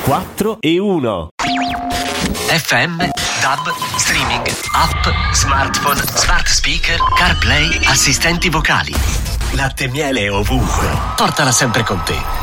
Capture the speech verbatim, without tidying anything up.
quattro e uno. F M, D A B, streaming, app, smartphone, smart speaker, CarPlay, assistenti vocali. Latte e miele ovunque. Portala sempre con te.